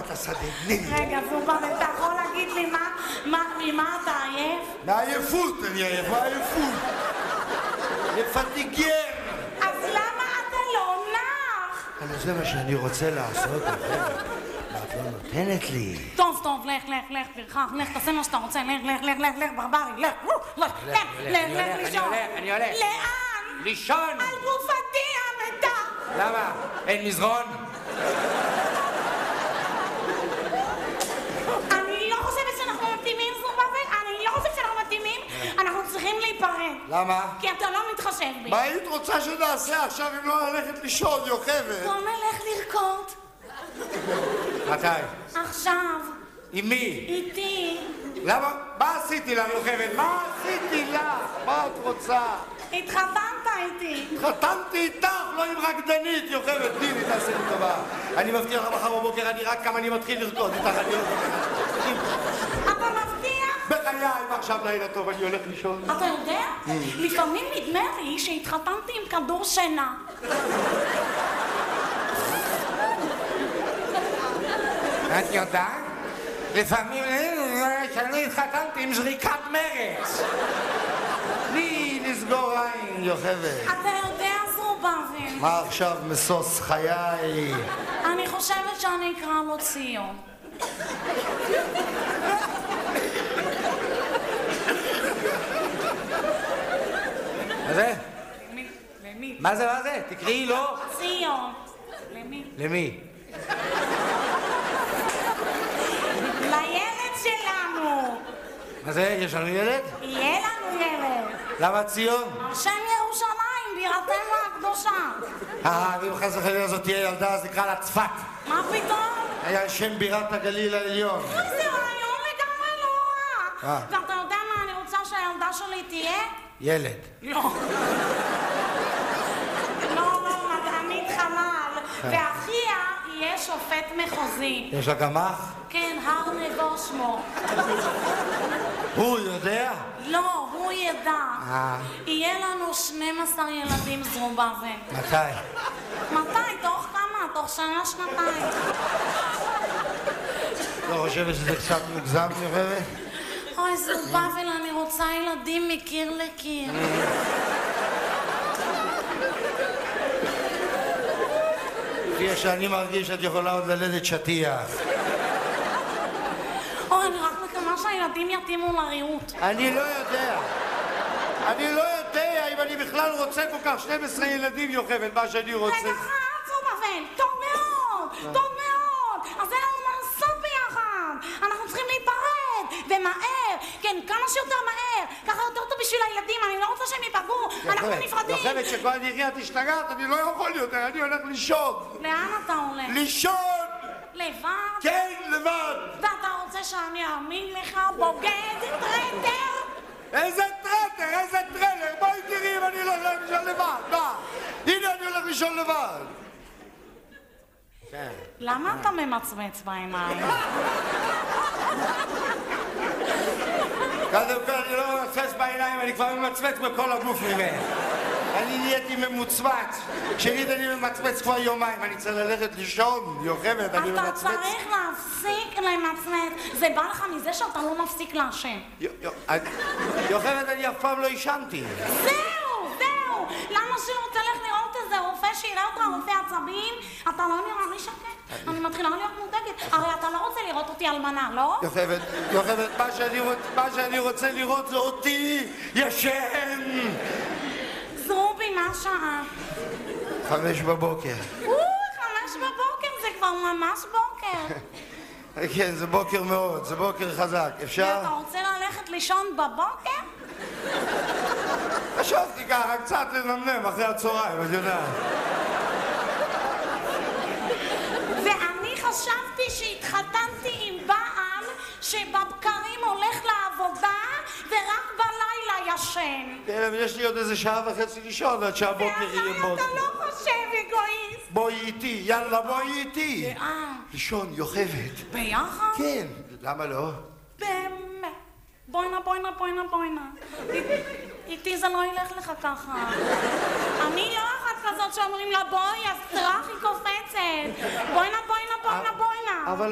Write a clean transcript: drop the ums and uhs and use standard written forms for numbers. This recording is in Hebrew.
את השדה. רגע, זובה, אתה יכול להגיד לי ממה אתה עייף? מעייפות אני עייף, מעייפות. לפתיגר. אז למה אתה לא נח? אבל זה מה שאני רוצה לעשות, ואת לא נותנת לי. טוב, לך, פרחח, לך, תעשה מה שאתה רוצה, לך, ברברי, לך לישון. אני הולך. לאן? לישון. על גופתי המתה. למה? אין מזרון? אני לא חושבת שאנחנו מתאימים, זובבל, אני לא חושבת שאנחנו מתאימים, אנחנו צריכים להיפרד. למה? כי אתה לא מתחשב בי. מה היית רוצה שנעשה עכשיו אם לא ללכת לישון, יוכבת? בוא נלך לרקוד. מתי? עכשיו. עם מי? איתי. למה? מה עשיתי לך, יוכבת? מה עשיתי לך? מה את רוצה? התחתנת איתי. חתמתי איתך, לא עם רקדנית, יוכבת. תני, תעשה לי טובה. אני מבטיח לך מחר בבוקר, אני רק כמה אני מתחיל לרקוד איתך, אני לא אתה מבטיח? בחיי, ועכשיו לילה טוב, אני הולך לישון. אתה יודע? לפעמים נדמה לי שהתחתנתי עם כדור שינה. את יודעת? לפעמים שאני התחתנתי עם זריקת מרץ. תני לסגור עין, יוכבת. אתה יודע, זובבל. מה עכשיו משוש חיי? אני חושבת שאני אקרא לו ציון. מה זה? למי? מה זה? תקראי לו. ציון. למי? למי? לילד שלנו. מה זה? יש לנו ילד? יהיה לנו ילד. למה ציון? שם ירושלים, בירתנו הקדושה. ואם חס וחלילה זאת תהיה ילדה, אז נקרא לה צפת. מה פתאום? היה שם בירת הגליל העליון. זה רעיון לגמרי לא רע. ואתה יודע מה אני רוצה שהילדה שלי תהיה? ילד. לא. לא, מדענית חלל. ואחיה יהיה שופט מחוזי. יש לה גם אח? כן, הר נבו שמו. הוא יודע? לא, הוא ידע. יהיה לנו 12 ילדים, זרובבל. מתי? מתי? תוך כמה? תוך שנה, שנתיים. לא חושבת שזה קצת מוגזם, יוכבת? אוי, זרובבל, אני רוצה ילדים מקיר לקיר. לפי שאני מרגיש שאת יכולה עוד ללדת שטיח. אוי, אני רק מקווה שהילדים יתאימו לריהוט. אני לא יודע. אני לא יודע אם אני בכלל רוצה כל כך 12 ילדים, יוכבת, מה שאני רוצה. רגע, זרובבל, טוב מאוד, טוב מאוד. אז אין לנו מה לעשות ביחד. אנחנו צריכים להיפרד, ומהר. כן, כמה שיותר מהר. ככה יותר טוב בשביל הילדים, אני לא רוצה שהם ייפגעו. אנחנו נפרדים. יוכבת, שכל נראה תשתגעת, אני לא יכול יותר, אני הולך לישון. לאן אתה הולך? לישון! לבד? כן, לבד. ואתה רוצה שאני אאמין לך, בוגד, טרטר? איזה טרטר, איזה טרלר, בואי תראי אם אני לא הולך לישון לבד, מה? הנה אני הולך לישון לבד. למה אתה ממצמץ בעיניים? קודם כל אני לא ממצמץ בעיניים, אני כבר ממצמץ בכל הגוף ממך. אני נהייתי ממוצמץ. שנית אני ממצמץ כבר יומיים, אני צריך ללכת לישון, יוכבת, אני ממצמץ. אתה צריך להפסיק למצמץ. זה בא לך מזה שאתה לא מפסיק לעשן. יוכבת, אני אף פעם לא ישנתי. זהו! למה שהוא תלך לראות איזה רופא שיראה אותך, רופא עצבים? אתה לא נראה לי שקט. אני מתחילה להיות מודאגת. הרי אתה לא רוצה לראות אותי אלמנה, לא? יוכבת, מה שאני רוצה לראות זה אותי ישן! זרובי, מה השעה? 5 בבוקר. 5 בבוקר, זה כבר ממש בוקר. כן, זה בוקר מאוד, זה בוקר חזק. אפשר? אתה רוצה ללכת לישון בבוקר? חשבתי ככה, קצת לנמנם אחרי הצהריים, את יודעת. ואני חשבתי שהתחתנתי עם בעל שבבקרים הולך לעבודה ורק בלילה ישן. כן, אבל יש לי עוד איזה שעה וחצי לישון עד שהבוקר יהיה בוקר. אתה לא חושב, אגואיסט. בואי איתי, יאללה, בואי איתי. לישון, יוכבת. ביחד? כן. למה לא? באמת. בואינה. איתי זה לא ילך לך ככה. אני לא אחת כזאת שאומרים לה בואי, אז טראח היא קופצת. בואינה. אבל